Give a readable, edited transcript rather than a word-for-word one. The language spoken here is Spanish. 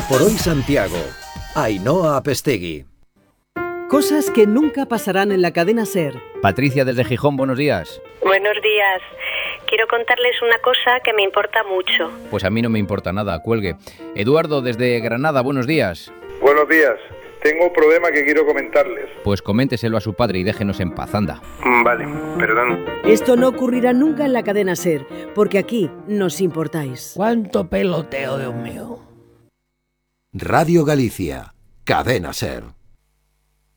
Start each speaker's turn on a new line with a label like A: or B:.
A: por hoy Santiago. Ainhoa Apestegui.
B: Cosas que nunca pasarán en la cadena SER.
C: Patricia desde Gijón, buenos días.
D: Buenos días. Quiero contarles una cosa que me importa mucho.
C: Pues a mí no me importa nada, cuelgue. Eduardo desde Granada, buenos días.
E: Buenos días. Tengo un problema que quiero comentarles.
C: Pues coménteselo a su padre y déjenos en paz, anda.
E: Vale, perdón.
B: Esto no ocurrirá nunca en la cadena SER, porque aquí nos importáis.
F: ¡Cuánto peloteo, Dios mío!
A: Radio Galicia. Cadena SER.